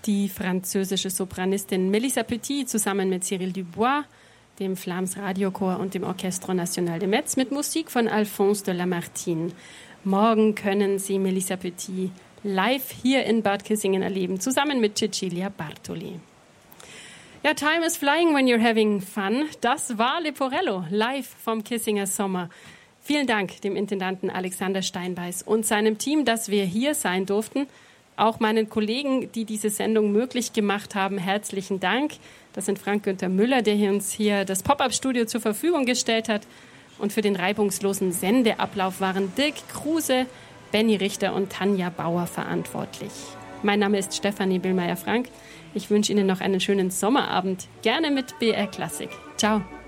Die französische Sopranistin Mélissa Petit zusammen mit Cyril Dubois, dem Flams Radiochor und dem Orchestre National de Metz mit Musik von Alphonse de Lamartine. Morgen können Sie Mélissa Petit live hier in Bad Kissingen erleben, zusammen mit Cecilia Bartoli. Ja, time is flying when you're having fun. Das war Leporello, live vom Kissinger Sommer. Vielen Dank dem Intendanten Alexander Steinbeiß und seinem Team, dass wir hier sein durften. Auch meinen Kollegen, die diese Sendung möglich gemacht haben, herzlichen Dank. Das sind Frank-Günther Müller, der uns hier das Pop-Up-Studio zur Verfügung gestellt hat. Und für den reibungslosen Sendeablauf waren Dirk Kruse, Benny Richter und Tanja Bauer verantwortlich. Mein Name ist Stefanie Billmeier-Frank. Ich wünsche Ihnen noch einen schönen Sommerabend, gerne mit BR Klassik. Ciao.